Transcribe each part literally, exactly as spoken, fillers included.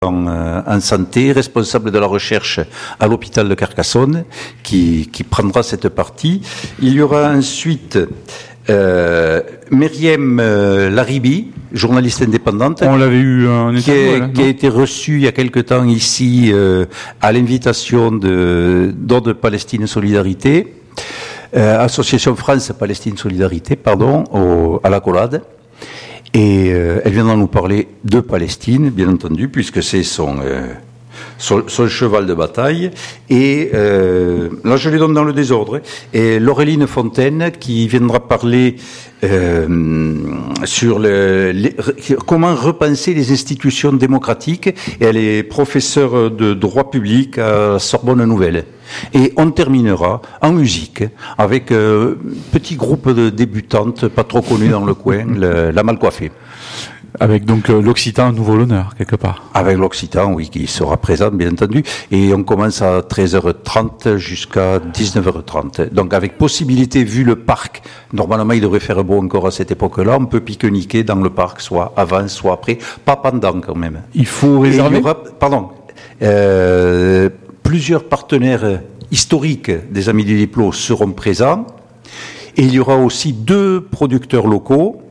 En, en santé, responsable de la recherche à l'hôpital de Carcassonne, qui, qui prendra cette partie. Il y aura ensuite euh, Myriam euh, Laribi, journaliste indépendante. On l'avait eu un qui, est, là, qui a été reçue il y a quelque temps ici euh, à l'invitation de d'Ordre Palestine Solidarité, euh, Association France Palestine Solidarité, pardon, au, à la Collade. Et euh, elle viendra nous parler de Palestine, bien entendu, puisque c'est son, euh, son, son cheval de bataille. Et euh, là, je les donne dans le désordre. Et Laureline Fontaine, qui viendra parler euh, sur le, les, comment repenser les institutions démocratiques. Et elle est professeure de droit public à Sorbonne Nouvelle. Et on terminera en musique avec euh, un petit groupe de débutantes pas trop connues dans le coin, le, la Malcoiffée. Avec donc euh, l'Occitan nouveau l'honneur, quelque part. Avec l'Occitan, oui, qui sera présent, bien entendu. Et on commence à treize heures trente jusqu'à dix-neuf heures trente. Donc avec possibilité, vu le parc, normalement il devrait faire beau encore à cette époque-là, on peut pique-niquer dans le parc, soit avant, soit après, pas pendant quand même. Il faut réserver. Et il y aura, pardon, euh, plusieurs partenaires historiques des Amis du Diplôme seront présents. Et il y aura aussi deux producteurs locaux,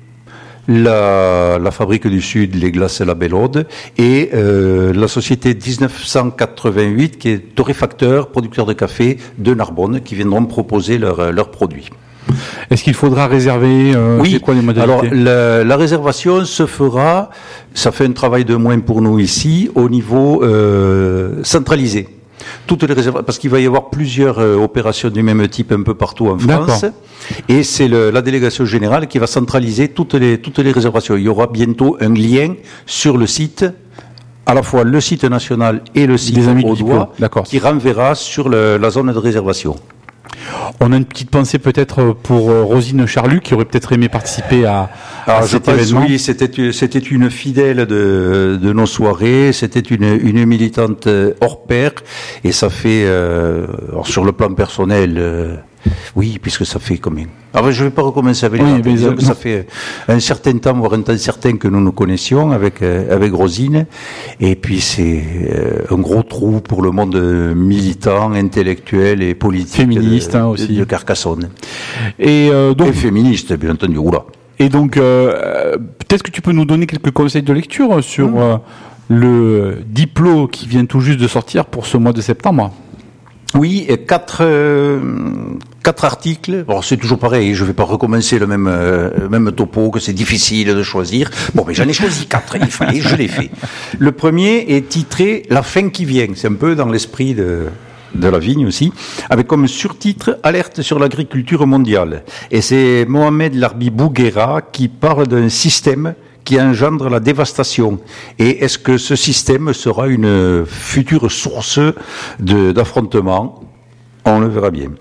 la, la Fabrique du Sud, les Glaces La Belle-Aude, et euh, la société dix-neuf cent quatre-vingt-huit, qui est torréfacteur, producteur de café de Narbonne, qui viendront proposer leurs leurs produits. Est-ce qu'il faudra réserver euh, Oui, c'est quoi les modalités? Alors la, la réservation se fera, ça fait un travail de moins pour nous ici, au niveau euh, centralisé. Toutes les réservations, parce qu'il va y avoir plusieurs euh, opérations du même type un peu partout en France. Et c'est le, la délégation générale qui va centraliser toutes les, toutes les réservations. Il y aura bientôt un lien sur le site, à la fois le site national et le site audois, qui renverra sur le, la zone de réservation. On a une petite pensée peut-être pour Rosine Charlut, qui aurait peut-être aimé participer à, Alors, à cet je pense, événement. Oui, c'était, c'était une fidèle de, de nos soirées, c'était une, une militante hors pair, et ça fait, euh, alors sur le plan personnel, euh, oui, puisque ça fait combien? Alors, je ne vais pas recommencer avec oui, les autres, ça fait un certain temps, voire un temps certain que nous nous connaissions avec, euh, avec Rosine, et puis c'est euh, un gros trou pour le monde militant, intellectuel et politique. Féministe, de, hein, aussi. De, de Carcassonne. Et, euh, donc, et féministe, bien entendu, oula. Et donc, euh, peut-être que tu peux nous donner quelques conseils de lecture sur mmh. euh, le diplôme qui vient tout juste de sortir pour ce mois de septembre. Oui, et quatre, euh, quatre articles. Bon, c'est toujours pareil, je vais pas recommencer le même, euh, même topo, que c'est difficile de choisir. Bon, mais j'en ai choisi quatre, il fallait, je l'ai fait. Le premier est titré « La fin qui vient ». C'est un peu dans l'esprit de... de la vigne aussi, avec comme surtitre « Alerte sur l'agriculture mondiale ». Et c'est Mohamed Larbi Bouguera qui parle d'un système qui engendre la dévastation. Et est-ce que ce système sera une future source de, d'affrontement? On le verra bien.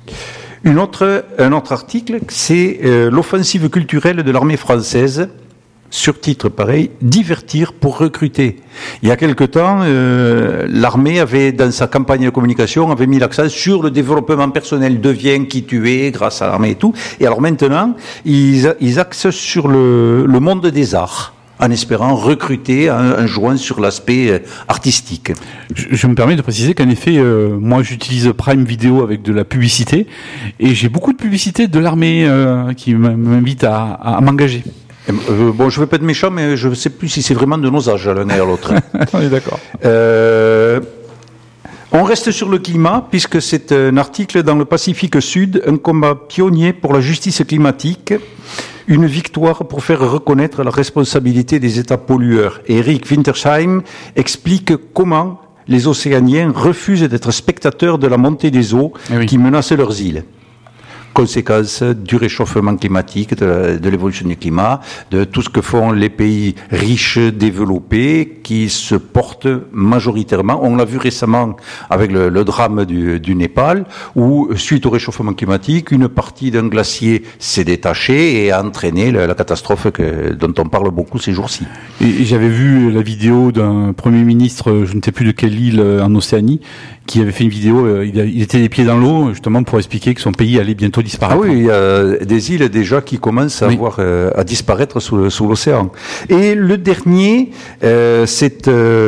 Une autre, un autre article, c'est euh, l'offensive culturelle de l'armée française. Surtitre pareil, divertir pour recruter. Il y a quelque temps, euh, l'armée avait, dans sa campagne de communication, avait mis l'accent sur le développement personnel. Deviens qui tu es grâce à l'armée et tout. Et alors maintenant, ils, ils axent sur le, le monde des arts, en espérant recruter en, en jouant sur l'aspect artistique. Je, je me permets de préciser qu'en effet, euh, moi j'utilise Prime Video avec de la publicité, et j'ai beaucoup de publicité de l'armée euh, qui m'invite à, à, à m'engager. Euh, bon, je ne veux pas être méchant, mais je ne sais plus si c'est vraiment de nos âges, l'un et l'autre. On est d'accord. Euh, on reste sur le climat, puisque c'est un article dans le Pacifique Sud, un combat pionnier pour la justice climatique, une victoire pour faire reconnaître la responsabilité des États pollueurs. Et Eric Wintersheim explique comment les Océaniens refusent d'être spectateurs de la montée des eaux eh oui. qui menacent leurs îles. Conséquences du réchauffement climatique, de, de l'évolution du climat, de tout ce que font les pays riches, développés, qui se portent majoritairement. On l'a vu récemment avec le, le drame du, du Népal, où, suite au réchauffement climatique, une partie d'un glacier s'est détachée et a entraîné la, la catastrophe que, dont on parle beaucoup ces jours-ci. Et, et j'avais vu la vidéo d'un Premier ministre, je ne sais plus de quelle île en Océanie, qui avait fait une vidéo, il, il était les pieds dans l'eau, justement pour expliquer que son pays allait bientôt disparaître. Ah oui, il y a des îles déjà qui commencent à Oui. avoir euh, à disparaître sous, sous l'océan. Et le dernier, euh, c'est euh,